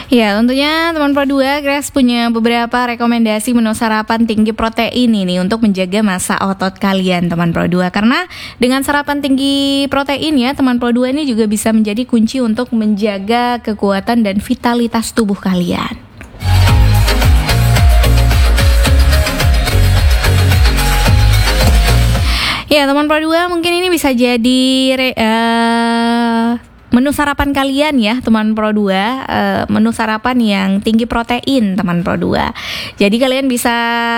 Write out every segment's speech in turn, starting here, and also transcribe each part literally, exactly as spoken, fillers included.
Ya, tentunya teman Pro dua, Grace punya beberapa rekomendasi menu sarapan tinggi protein ini untuk menjaga massa otot kalian, teman Pro dua. Karena dengan sarapan tinggi protein ya, teman Pro dua ini juga bisa menjadi kunci untuk menjaga kekuatan dan vitalitas tubuh kalian. Ya, teman Pro dua, mungkin ini bisa jadi re, uh, menu sarapan kalian ya, teman Pro dua, uh, menu sarapan yang tinggi protein, teman Pro dua. Jadi kalian bisa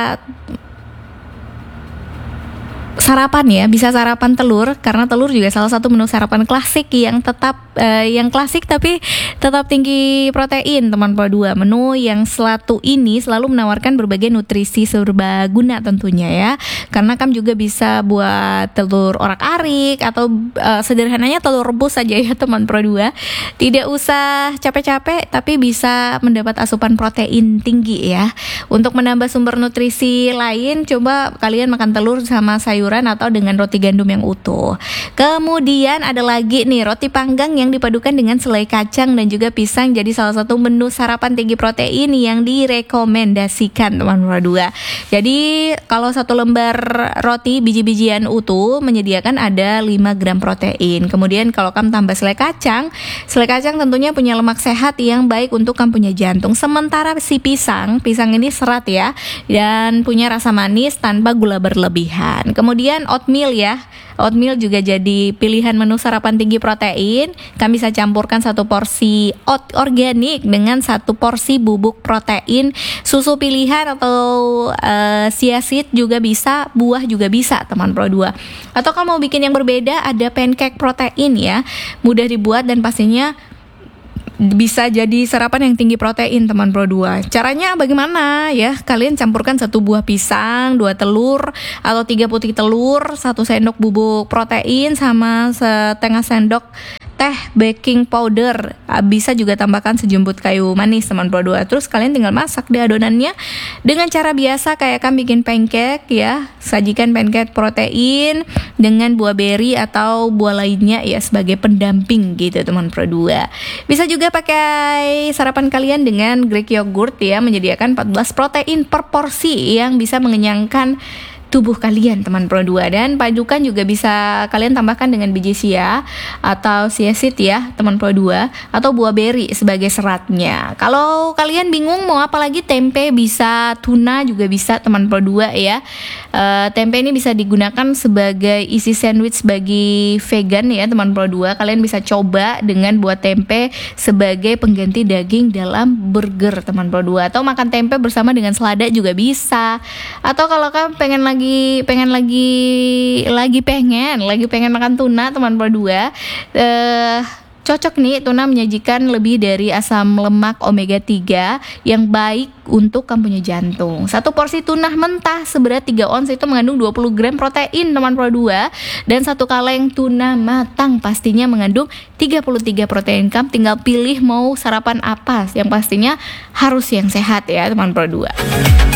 sarapan ya, bisa sarapan telur, karena telur juga salah satu menu sarapan klasik yang tetap uh, yang klasik tapi tetap tinggi protein, teman Pro dua. Menu yang selatu ini selalu menawarkan berbagai nutrisi serbaguna tentunya ya, karena kan juga bisa buat telur orak-arik atau uh, sederhananya telur rebus saja ya, teman Pro dua. Tidak usah capek-capek tapi bisa mendapat asupan protein tinggi ya. Untuk menambah sumber nutrisi lain, coba kalian makan telur sama sayur atau dengan roti gandum yang utuh. Kemudian ada lagi nih roti panggang yang dipadukan dengan selai kacang dan juga pisang, jadi salah satu menu sarapan tinggi protein yang direkomendasikan, teman Pro dua. Jadi kalau satu lembar roti biji-bijian utuh menyediakan ada lima gram protein. Kemudian kalau kamu tambah selai kacang, selai kacang tentunya punya lemak sehat yang baik untuk kamu punya jantung. Sementara si pisang, pisang ini serat ya, dan punya rasa manis tanpa gula berlebihan. Kemudian Kemudian oatmeal ya, oatmeal juga jadi pilihan menu sarapan tinggi protein. Kami bisa campurkan satu porsi oat organik dengan satu porsi bubuk protein, susu pilihan atau uh, chia seed juga bisa, buah juga bisa, teman Pro dua. Atau kalau mau bikin yang berbeda, ada pancake protein ya, mudah dibuat dan pastinya bisa jadi sarapan yang tinggi protein, teman Pro dua. Caranya bagaimana ya? Kalian campurkan satu buah pisang, dua telur atau tiga putih telur, satu sendok bubuk protein sama setengah sendok teh baking powder. Bisa juga tambahkan sejumput kayu manis, teman Pro dua. Terus kalian tinggal masak di adonannya dengan cara biasa kayak kan bikin pancake ya. Sajikan pancake protein dengan buah beri atau buah lainnya ya sebagai pendamping gitu, teman Pro dua. Bisa juga pakai sarapan kalian dengan Greek yogurt ya, menyediakan empat belas protein per porsi yang bisa mengenyangkan tubuh kalian, teman Pro dua. Dan padukan juga bisa kalian tambahkan dengan biji chia atau chia seed ya, teman Pro dua, atau buah beri sebagai seratnya. Kalau kalian bingung mau apa lagi, tempe bisa, tuna juga bisa, teman Pro dua ya. Uh, tempe ini bisa digunakan sebagai isi sandwich bagi vegan ya, teman Pro dua. Kalian bisa coba dengan buat tempe sebagai pengganti daging dalam burger, teman Pro dua. Atau makan tempe bersama dengan selada juga bisa. Atau kalau kalian pengen lagi pengen lagi lagi pengen lagi pengen makan tuna, teman Pro dua, eh cocok nih, tuna menyajikan lebih dari asam lemak omega tiga yang baik untuk kamu punya jantung. Satu porsi tuna mentah seberat tiga ons itu mengandung dua puluh gram protein, teman Pro dua, dan satu kaleng tuna matang pastinya mengandung tiga puluh tiga protein. Kamu tinggal pilih mau sarapan apa, yang pastinya harus yang sehat ya, teman Pro dua.